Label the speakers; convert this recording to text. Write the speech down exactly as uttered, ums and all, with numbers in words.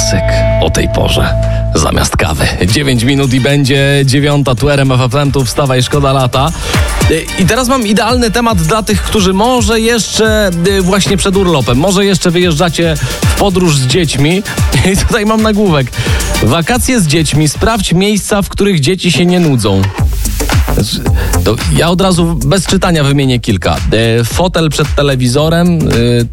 Speaker 1: klasyk o tej porze zamiast kawy. dziewięć minut i będzie dziewiąta, tu R M F F M, tu wstawaj, szkoda lata. I teraz mam idealny temat dla tych, którzy może jeszcze właśnie przed urlopem, może jeszcze wyjeżdżacie w podróż z dziećmi. I tutaj mam nagłówek. Wakacje z dziećmi, sprawdź miejsca, w których dzieci się nie nudzą. To ja od razu bez czytania wymienię kilka. Fotel przed telewizorem,